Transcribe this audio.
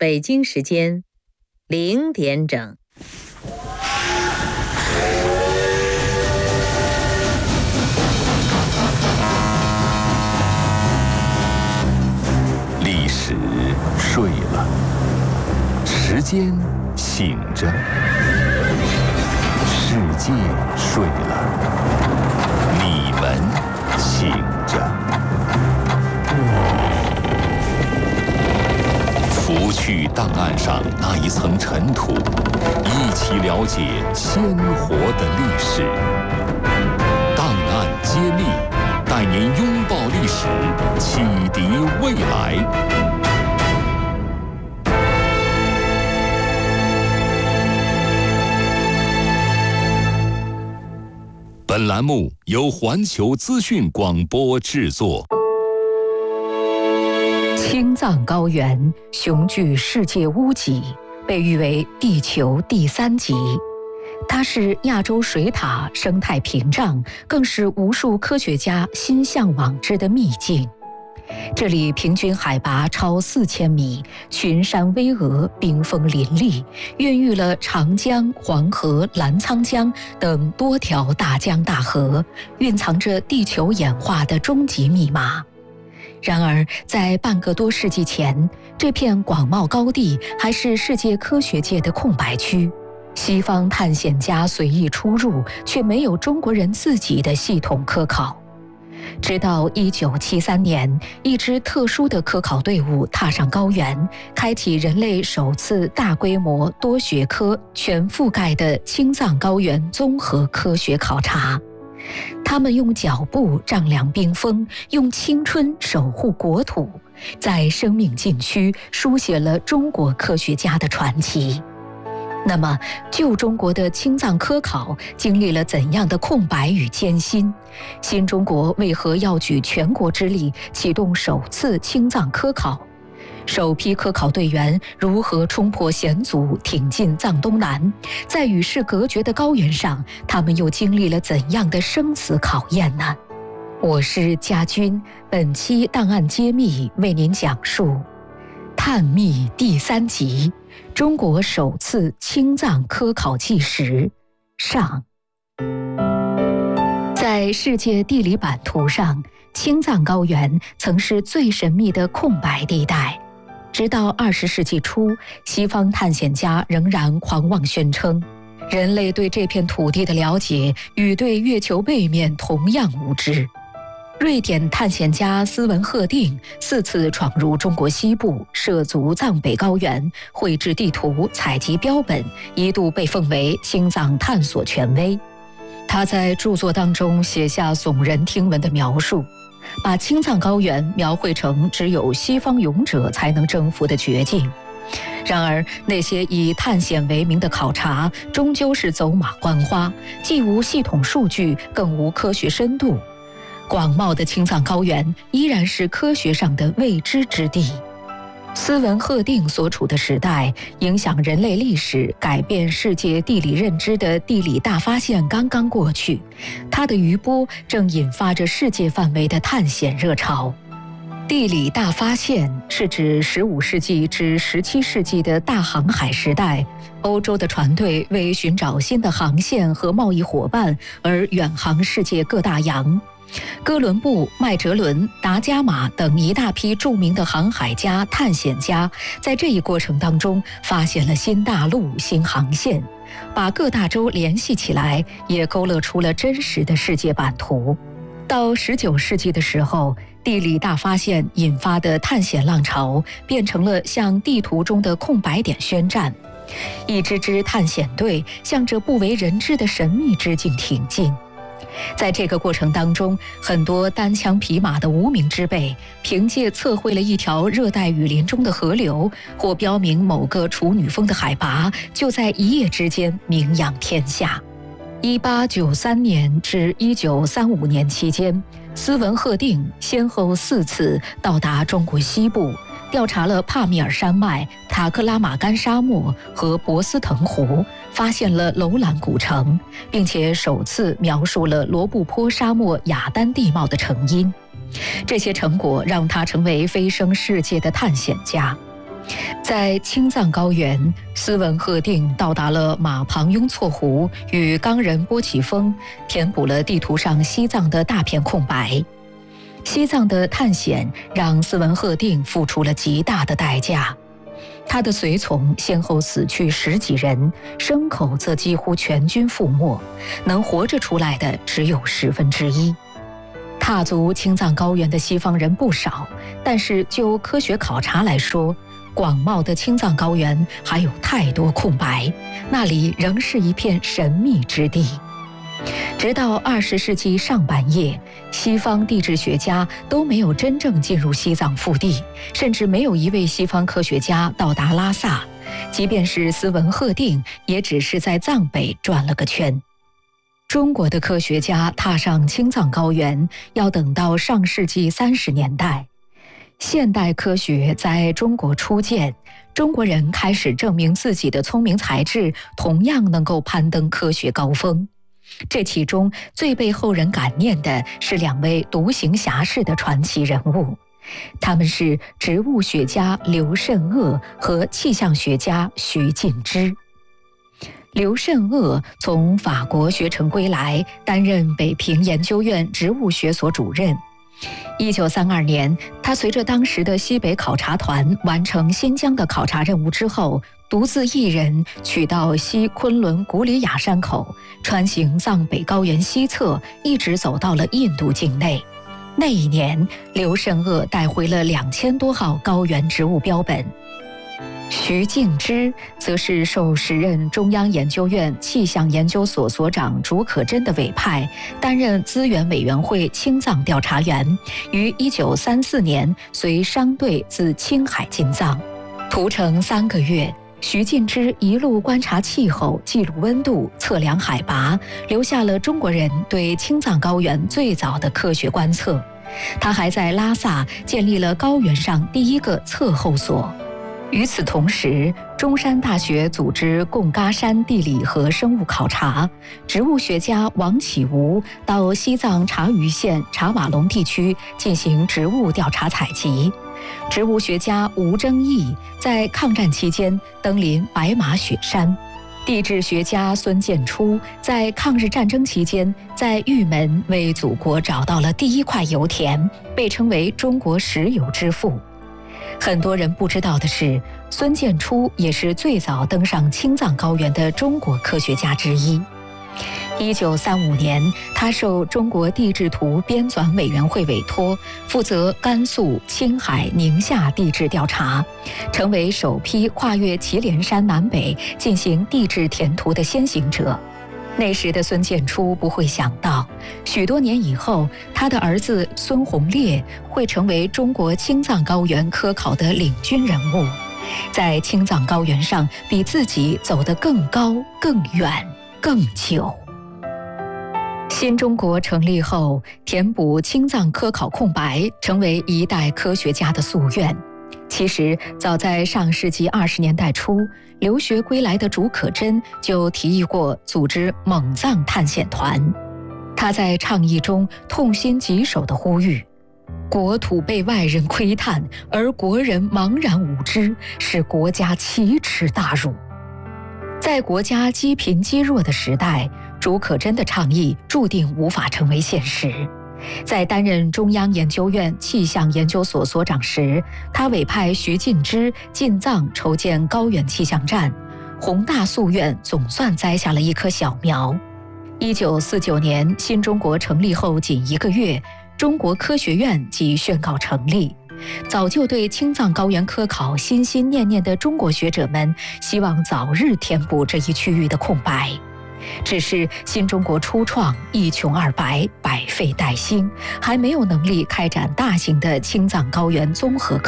北京时间0点整。 历史睡了，时间醒着，世界睡了，你们醒着。拂去档案上那一层尘土，一起了解鲜活的历史。档案揭秘，带您拥抱历史，启迪未来。本栏目由环球资讯广播制作。 青藏高原雄踞世界屋脊，被誉为地球第3极。它是亚洲水塔生态屏障，更是无数科学家心向往之的秘境。这里平均海拔超4000米，群山巍峨，冰峰林立，孕育了长江、黄河、澜沧江等多条大江大河，蕴藏着地球演化的终极密码。然而，在半个多世纪前，这片广袤高地还是世界科学界的空白区。西方探险家随意出入，却没有中国人自己的系统科考。直到1973年，一支特殊的科考队伍踏上高原，开启人类首次大规模、多学科、全覆盖的青藏高原综合科学考察。他们用脚步丈量冰峰，用青春守护国土，在生命禁区书写了中国科学家的传奇。那么，旧中国的青藏科考经历了怎样的空白与艰辛？新中国为何要举全国之力启动首次青藏科考？首批科考队员如何冲破险阻，挺进藏东南？在与世隔绝的高原上，他们又经历了怎样的生死考验呢？我是佳君，本期档案揭秘为您讲述探秘第3集，中国首次青藏科考纪实上。在世界地理版图上，青藏高原曾是最神秘的空白地带。直到20世纪初，西方探险家仍然狂妄宣称，人类对这片土地的了解与对月球背面同样无知。瑞典探险家斯文赫定4次闯入中国西部，涉足藏北高原，绘制地图，采集标本，一度被奉为青藏探索权威。他在著作当中写下耸人听闻的描述，把青藏高原描绘成只有西方勇者才能征服的绝境。然而，那些以探险为名的考察终究是走马观花，既无系统数据，更无科学深度。广袤的青藏高原依然是科学上的未知之地。斯文赫定所处的时代，影响人类历史、改变世界地理认知的地理大发现刚刚过去，它的余波正引发着世界范围的探险热潮。地理大发现是指15世纪至17世纪的大航海时代，欧洲的船队为寻找新的航线和贸易伙伴而远航世界各大洋。哥伦布、麦哲伦、达伽马等一大批著名的航海家、探险家，在这一过程当中发现了新大陆、新航线，把各大洲联系起来，也勾勒出了真实的世界版图。到19世纪的时候，地理大发现引发的探险浪潮，变成了向地图中的空白点宣战。一支支探险队向着不为人知的神秘之境挺进。在这个过程当中，很多单枪匹马的无名之辈，凭借测绘了一条热带雨林中的河流，或标明某个处女峰的海拔，就在一夜之间名扬天下。1893年至1935年期间，斯文赫定先后4次到达中国西部，调查了帕米尔山脉、塔克拉玛干沙漠和博斯腾湖，发现了楼兰古城，并且首次描述了罗布泊沙漠雅丹地貌的成因。这些成果让他成为飞升世界的探险家。 在青藏高原，斯文赫定到达了马旁雍措湖与冈仁波齐峰，填补了地图上西藏的大片空白。西藏的探险让斯文赫定付出了极大的代价，他的随从先后死去10几人，牲口则几乎全军覆没，能活着出来的只有1/10。踏足青藏高原的西方人不少，但是就科学考察来说，广袤的青藏高原还有太多空白，那里仍是一片神秘之地。直到20世纪上半叶，西方地质学家都没有真正进入西藏腹地，甚至没有一位西方科学家到达拉萨，即便是斯文赫定，也只是在藏北转了个圈。中国的科学家踏上青藏高原，要等到上世纪30年代。现代科学在中国初建，中国人开始证明自己的聪明才智同样能够攀登科学高峰。这其中最被后人感念的是2位独行侠士的传奇人物，他们是植物学家刘慎鄂和气象学家徐敬之。刘慎鄂从法国学成归来，担任北平研究院植物学所主任。1932年，他随着当时的西北考察团完成新疆的考察任务之后，独自一人取到西昆仑古里雅山口，穿行藏北高原西侧，一直走到了印度境内。那一年，刘慎鄂带回了2000多号高原植物标本。徐敬之则是受时任中央研究院气象研究所所长竺可桢的委派，担任资源委员会青藏调查员，于1934年随商队自青海进藏。途程3个月，徐敬之一路观察气候，记录温度，测量海拔，留下了中国人对青藏高原最早的科学观测。他还在拉萨建立了高原上第一个测候所。与此同时，中山大学组织贡嘎山地理和生物考察，植物学家王启吾到西藏察隅县察瓦龙地区进行植物调查采集。植物学家吴征义在抗战期间登临白马雪山。地质学家孙建初在抗日战争期间在玉门为祖国找到了第一块油田，被称为中国石油之父。很多人不知道的是，孙建初也是最早登上青藏高原的中国科学家之一。1935年，他受中国地质图编纂委员会委托，负责甘肃、青海、宁夏地质调查，成为首批跨越祁连山南北进行地质填图的先行者。那时的孙建初不会想到，许多年以后，他的儿子孙洪烈会成为中国青藏高原科考的领军人物，在青藏高原上比自己走得更高、更远、更久。新中国成立后，填补青藏科考空白成为一代科学家的夙愿。其实，早在上世纪20年代初，留学归来的竺可桢就提议过组织蒙藏探险团。他在倡议中痛心疾首地呼吁：国土被外人窥探，而国人茫然无知，是国家奇耻大辱。在国家积贫积弱的时代，竺可桢的倡议注定无法成为现实。在担任中央研究院气象研究所所长时，他委派徐敬之进藏筹建高原气象站，宏大夙愿总算栽下了一棵小苗。1949年，新中国成立后仅1个月，中国科学院即宣告成立。早就对青藏高原科考心心念念的中国学者们，希望早日填补这一区域的空白。只是新中国初创，一穷二白，百废待兴，还没有能力开展大型的青藏高原综合科